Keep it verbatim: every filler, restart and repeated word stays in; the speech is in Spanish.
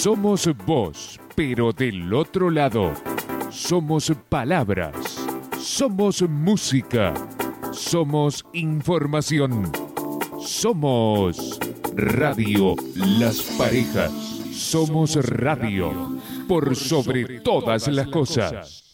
Somos voz, pero del otro lado. Somos palabras. Somos música. Somos información. Somos Radio Las Parejas. Somos radio por sobre todas las cosas.